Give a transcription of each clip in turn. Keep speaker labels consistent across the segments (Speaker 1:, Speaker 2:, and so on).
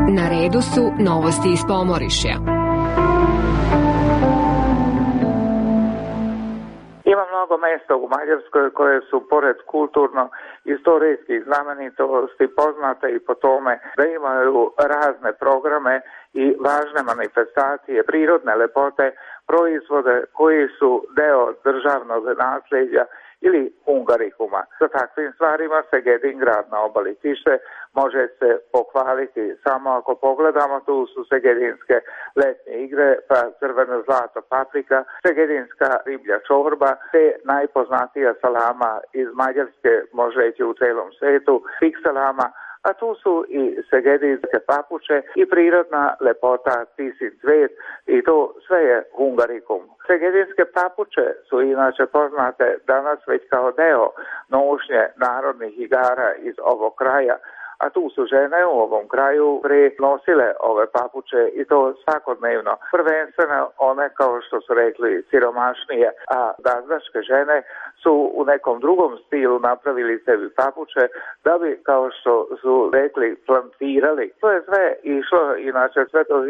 Speaker 1: Na redu su novosti iz Pomorišja.
Speaker 2: Ima mnogo mjesta u Mađarskoj koje su pored kulturno-istorijskih znamenitosti poznate i po tome da imaju razne programe i važne manifestacije, prirodne lepote, proizvode koji su deo državnog nasljeđa ili hungarikuma. Sa takvim stvarima Segedin, grad na obali Tiše, može se pohvaliti. Samo ako pogledamo, tu su segedinske letnje igre, pa crveno zlato paprika, segedinska riblja čorba, te najpoznatija salama iz Mađarske, može ići u celom svetu, pik salama, a tu su i segedinske papuče i prirodna lepota Tisin cvet, i to sve je hungarikum. Segedinske papuče su inače poznate danas već kao deo nošnje narodnih igara iz ovog kraja, a tu su žene u ovom kraju nosile ove papuče i to svakodnevno. Prvenstveno one, kao što su rekli, siromašnije, a gazdaške žene su u nekom drugom stilu napravili sebi papuče da bi, kao što su rekli, plantirali. To je sve išlo, inače sve do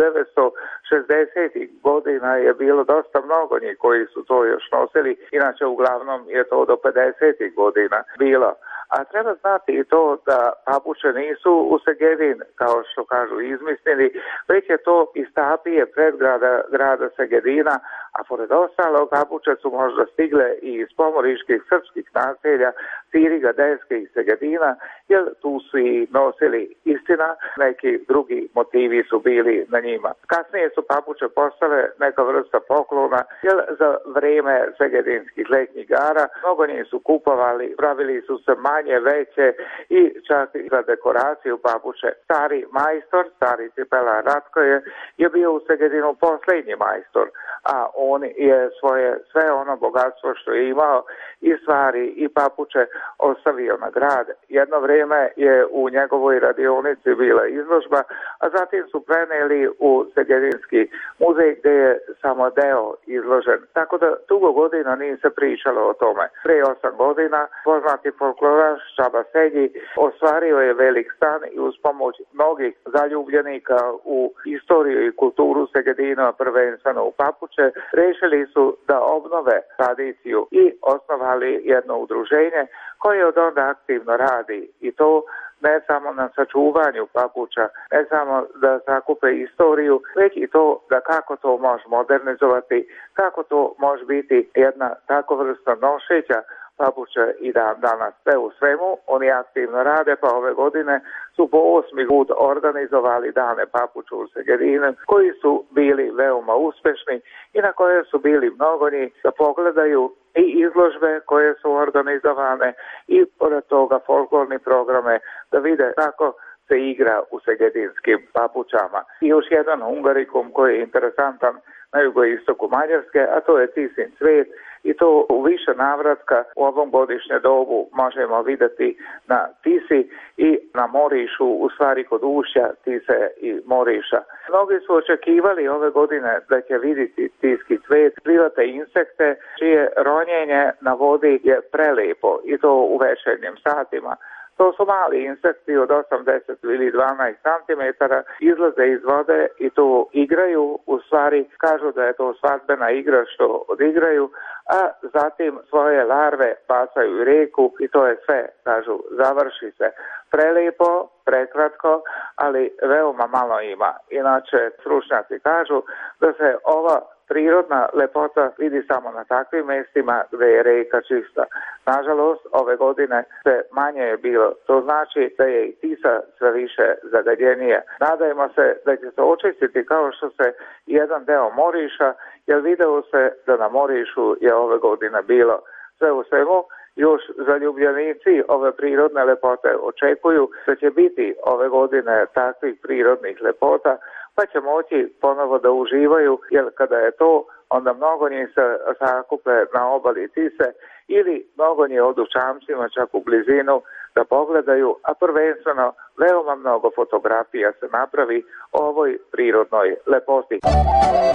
Speaker 2: 1960. godina je bilo dosta mnogo njih koji su to još nosili, inače uglavnom je to do 50. godina bilo. A treba znati i to da papuče nisu u Segedin, kao što kažu, izmislili, već je to iz tapije predgrada grada Segedina, a pored ostalog papuče su možda stigle i iz pomoriških srpskih naselja, Siriga, Deske i Segedina, jer tu su i nosili, istina, neki drugi motivi su bili na njima. Kasnije su papuče postale neka vrsta poklona, jer za vrijeme segedinskih letnjih igara mnogo njih su kupovali, pravili su se manje, veće i čak i za dekoraciju papuče. Stari majstor, stari cipelar Ratko je bio u Segedinu posljednji majstor, a on je sve ono bogatstvo što je imao i stvari i papuče ostavio na grad. Jedno vrijeme je u njegovoj radionici bila izložba, a zatim su prenijeli u Segedinski muzej gdje je samo deo izložen. Tako da dugo godina nije se pričalo o tome. Prije 8 godina poznati folkloraš Čaba Selji ostvario je velik stan i uz pomoć mnogih zaljubljenika u istoriju i kulturu Segedina, prvenstveno u papuče, rešili su da obnove tradiciju i osnovali jedno udruženje koje od onda aktivno radi, i to ne samo na sačuvanju papuča, ne samo da sakupe istoriju, već i to da kako to može modernizovati, kako to može biti jedna tako vrsta nošeća papuče i danas. Sve u svemu, oni aktivno rade, pa ove godine su po 8. put organizovali dane papuča u Segedinu, koji su bili veoma uspešni i na koje su bili mnogo njih da pogledaju i izložbe koje su organizovane i pored toga folklorni programe, da vide kako se igra u segedinskim papučama. I još jedan hungarikum koji je interesantan na jugoistoku Mađarske, a to je Tisin cvet, i to u više navratka u ovom godišnje dobu možemo vidjeti na Tisi i na Morišu, u stvari kod ušća Tise i Moriša. Mnogi su očekivali ove godine da će vidjeti tiski cvet, prilate insekte čije ronjenje na vodi je prelijepo, i to u večernjim satima. To su mali insekti od 80 ili 12 cm, izlaze iz vode i tu igraju, u stvari kažu da je to svadbena igra što odigraju, a zatim svoje larve bacaju u rijeku i to je sve, kažu, završi se. Prelijepo, prekratko, ali veoma malo ima. Inače, stručnjaci kažu da se ova prirodna lepota vidi samo na takvim mjestima gdje je rijeka čista. Nažalost, ove godine sve manje je bilo. To znači da je i Tisa sve više zagađenije. Nadajmo se da će se očistiti kao što se jedan deo Moriša, jer video se da na Morišu je ove godine bilo. Sve u svemu, još zaljubljenici ove prirodne lepote očekuju da će biti ove godine takvih prirodnih lepota, pa će moći ponovo da uživaju, jer kada je to, onda mnogo njih se sakupe na obali Tise ili mnogo njih odu čamcima čak u blizinu da pogledaju, a prvenstveno veoma mnogo fotografija se napravi o ovoj prirodnoj lepoti.